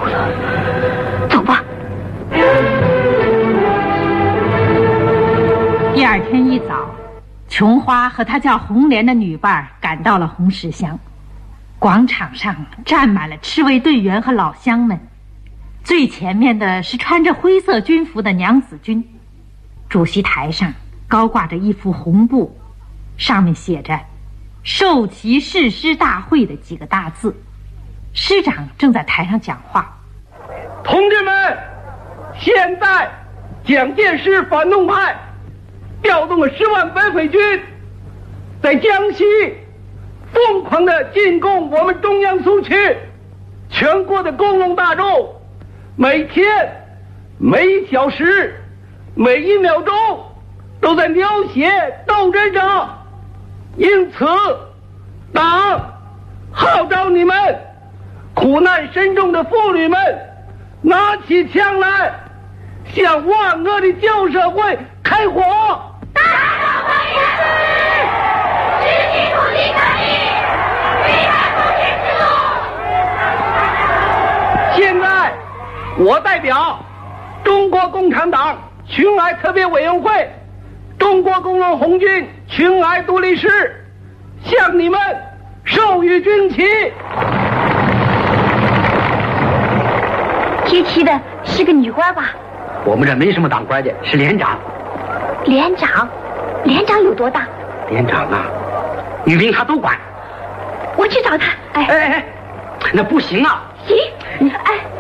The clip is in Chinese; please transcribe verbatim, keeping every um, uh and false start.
了，走吧。 第二天一早，琼花和她叫红莲的女伴赶到了红石乡。广场上站满了赤卫队员和老乡们，最前面的是穿着灰色军服的娘子军。主席台上高挂着一幅红布，上面写着授旗誓师大会的几个大字。师长正在台上讲话。 同志们，现在蒋介石反动派调动了十万北匪军，在江西疯狂的进攻我们中央苏区。全国的公众大众每天每一小时每一秒钟都在流血斗争着，因此党号召你们苦难深重的妇女们拿起枪来，向万恶的旧社会开火。 大社会人民，实际土地革命，伟大统治之路。 现在我代表中国共产党群癌特别委员会、中国工农红军群癌独立师向你们授予军旗。 提旗的是个女官吧？ 我们这没什么当官的，是连长。 连长？连长有多大？ 连长啊，女兵他都管。 我去找他。哎哎哎，那不行啊！ 行，哎。